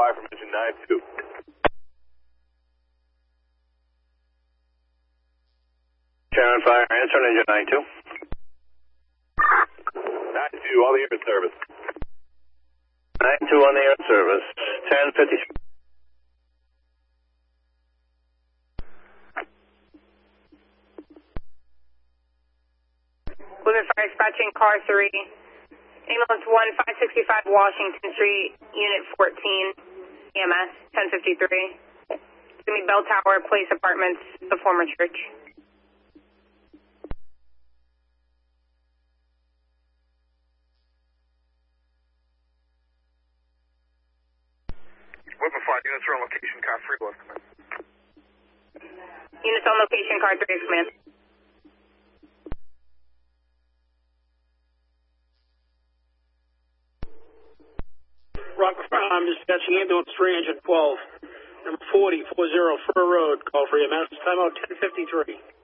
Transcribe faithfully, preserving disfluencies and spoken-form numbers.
five from engine nine two. Sharon Fire, answer on engine nine two. nine two, all the air service. nine two on the air service, ten fifty. Women Fire dispatching car three, ambulance one, five sixty-five Washington Street, unit fourteen, E M S, ten fifty-three. It's going to be Bell Tower Place Apartments, the former church. Women Fire, units are on location, car three, left command. Units on location, car three, command. Rockford, I'm dispatching ambulance three, engine twelve, number forty, four zero, Fur Road, call for E M S, timeout ten fifty-three.